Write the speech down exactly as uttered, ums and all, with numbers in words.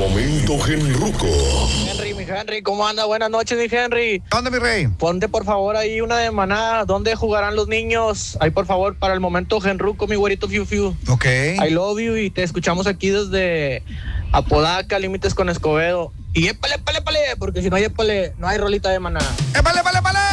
momento Genruco. Henry, mi Henry, ¿cómo anda? Buenas noches, mi Henry. ¿Dónde, mi rey? Ponte por favor ahí una de Maná. ¿Dónde jugarán los niños? Ahí por favor, para el momento Genruco, mi güerito Fiu Fiu. Ok. I love you y te escuchamos aquí desde Apodaca, límites con Escobedo. Y épale, épale, épale, porque si no hay épale, no hay rolita de Maná. ¡Épale, épale, épale!